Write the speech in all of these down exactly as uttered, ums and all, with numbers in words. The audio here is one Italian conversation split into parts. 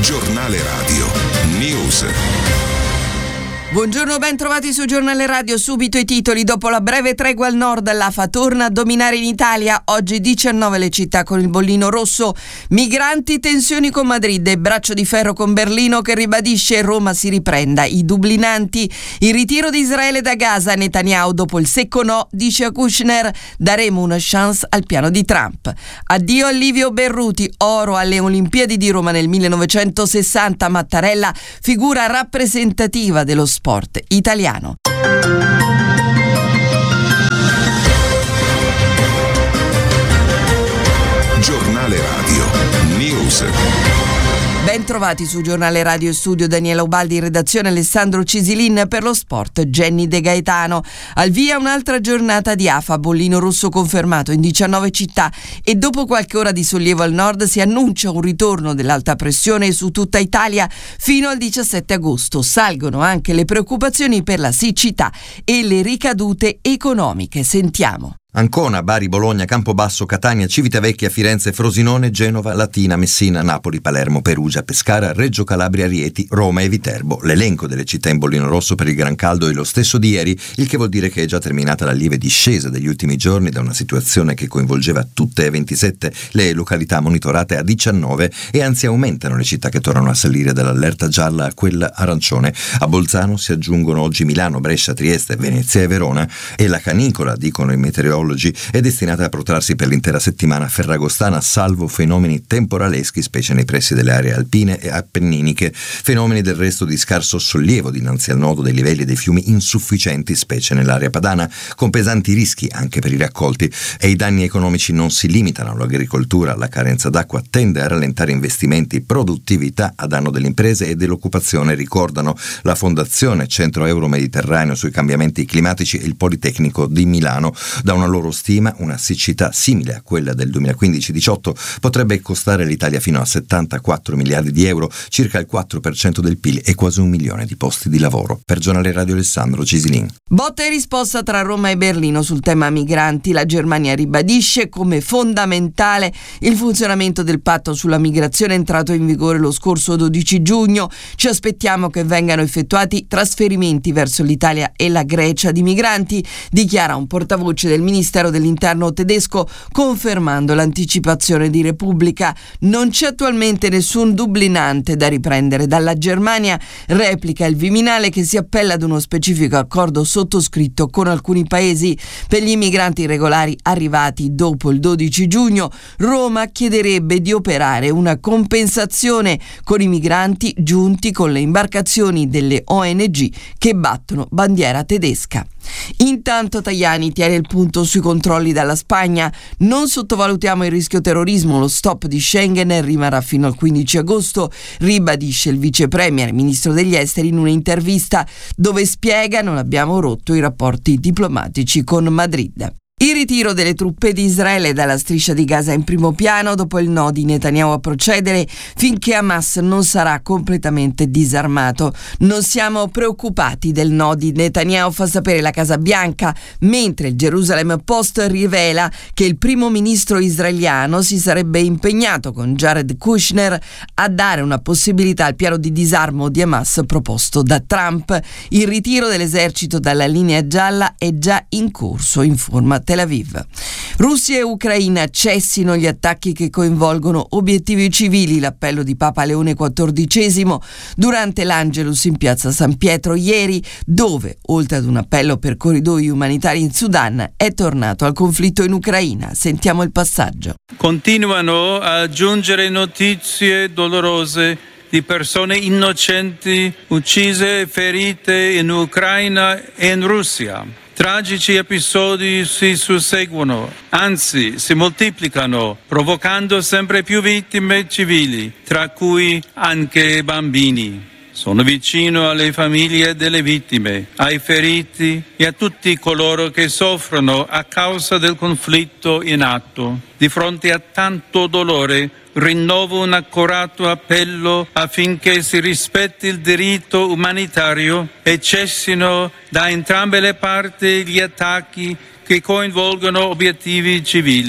Giornale Radio News. Buongiorno, ben trovati su Giornale Radio. Subito i titoli. Dopo la breve tregua al nord, l'A F A torna a dominare in Italia. Oggi diciannove le città con il bollino rosso. Migranti, tensioni con Madrid e braccio di ferro con Berlino che ribadisce Roma si riprenda. I dublinanti, il ritiro di Israele da Gaza. Netanyahu dopo il secco no dice a Kushner daremo una chance al piano di Trump. Addio a Livio Berruti, oro alle Olimpiadi di Roma nel millenovecentosessanta. Mattarella, figura rappresentativa dello sport italiano. Giornale Radio News. Ben trovati su Giornale Radio Studio. Daniela Ubaldi in redazione, Alessandro Cisilin per lo sport, Jenny De Gaetano. Al via un'altra giornata di A F A, bollino rosso confermato in diciannove città e dopo qualche ora di sollievo al nord si annuncia un ritorno dell'alta pressione su tutta Italia fino al diciassette agosto. Salgono anche le preoccupazioni per la siccità e le ricadute economiche. Sentiamo. Ancona, Bari, Bologna, Campobasso, Catania, Civitavecchia, Firenze, Frosinone, Genova, Latina, Messina, Napoli, Palermo, Perugia, Pescara, Reggio Calabria, Rieti, Roma e Viterbo. L'elenco delle città in bollino rosso per il gran caldo è lo stesso di ieri, il che vuol dire che è già terminata la lieve discesa degli ultimi giorni da una situazione che coinvolgeva tutte e ventisette le località monitorate a diciannove e anzi aumentano le città che tornano a salire dall'allerta gialla a quella arancione. A Bolzano si aggiungono oggi Milano, Brescia, Trieste, Venezia e Verona e la canicola, dicono i meteorologi, è destinata a protrarsi per l'intera settimana ferragostana, salvo fenomeni temporaleschi, specie nei pressi delle aree alpine e appenniniche, fenomeni del resto di scarso sollievo dinanzi al nodo dei livelli dei fiumi insufficienti, specie nell'area padana, con pesanti rischi anche per i raccolti. E i danni economici non si limitano all'agricoltura. La carenza d'acqua tende a rallentare investimenti, produttività a danno delle imprese e dell'occupazione, ricordano la Fondazione Centro Euro Mediterraneo sui cambiamenti climatici e il Politecnico di Milano. Da una loro stima, una siccità simile a quella del duemilaquindici diciotto potrebbe costare all'Italia fino a settantaquattro miliardi di euro, circa il quattro per cento del P I L e quasi un milione di posti di lavoro. Per Giornale Radio Alessandro Cisilin. Botta e risposta tra Roma e Berlino sul tema migranti. La Germania ribadisce come fondamentale il funzionamento del patto sulla migrazione entrato in vigore lo scorso dodici giugno. Ci aspettiamo che vengano effettuati trasferimenti verso l'Italia e la Grecia di migranti, dichiara un portavoce del Ministero dell'Interno tedesco, confermando l'anticipazione di Repubblica. Non c'è attualmente nessun dublinante da riprendere dalla Germania, replica il Viminale, che si appella ad uno specifico accordo sottoscritto con alcuni paesi. Per gli immigranti irregolari arrivati dopo il dodici giugno, Roma chiederebbe di operare una compensazione con i migranti giunti con le imbarcazioni delle O N G che battono bandiera tedesca. Intanto Tajani tiene il punto sui controlli dalla Spagna. Non sottovalutiamo il rischio terrorismo, lo stop di Schengen rimarrà fino al quindici agosto, ribadisce il vice premier e ministro degli esteri in un'intervista dove spiega non abbiamo rotto i rapporti diplomatici con Madrid. Il ritiro delle truppe di Israele dalla striscia di Gaza in primo piano dopo il no di Netanyahu a procedere finché Hamas non sarà completamente disarmato. Non siamo preoccupati del no di Netanyahu, fa sapere la Casa Bianca, mentre il Jerusalem Post rivela che il primo ministro israeliano si sarebbe impegnato con Jared Kushner a dare una possibilità al piano di disarmo di Hamas proposto da Trump. Il ritiro dell'esercito dalla linea gialla è già in corso, informa Tel Aviv. Russia e Ucraina cessino gli attacchi che coinvolgono obiettivi civili, l'appello di Papa Leone quattordicesimo durante l'Angelus in piazza San Pietro ieri, dove, oltre ad un appello per corridoi umanitari in Sudan, è tornato al conflitto in Ucraina. Sentiamo il passaggio. Continuano a giungere notizie dolorose di persone innocenti uccise e ferite in Ucraina e in Russia. Tragici episodi si susseguono, anzi si moltiplicano, provocando sempre più vittime civili, tra cui anche bambini. Sono vicino alle famiglie delle vittime, ai feriti e a tutti coloro che soffrono a causa del conflitto in atto. Di fronte a tanto dolore, rinnovo un accorato appello affinché si rispetti il diritto umanitario e cessino da entrambe le parti gli attacchi che coinvolgono obiettivi civili.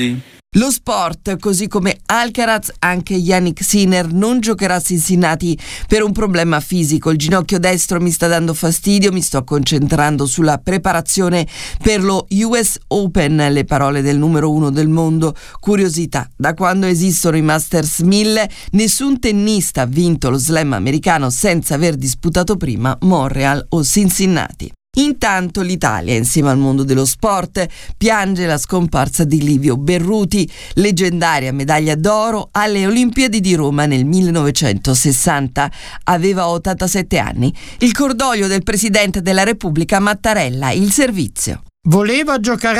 Lo sport, così come Alcaraz, anche Yannick Sinner non giocherà a Cincinnati per un problema fisico. Il ginocchio destro mi sta dando fastidio, mi sto concentrando sulla preparazione per lo U S Open, le parole del numero uno del mondo. Curiosità, da quando esistono i Masters mille, nessun tennista ha vinto lo slam americano senza aver disputato prima Montreal o Cincinnati. Intanto l'Italia, insieme al mondo dello sport, piange la scomparsa di Livio Berruti, leggendaria medaglia d'oro alle Olimpiadi di Roma nel millenovecentosessanta. Aveva ottantasette anni. Il cordoglio del Presidente della Repubblica Mattarella, il servizio. Voleva giocare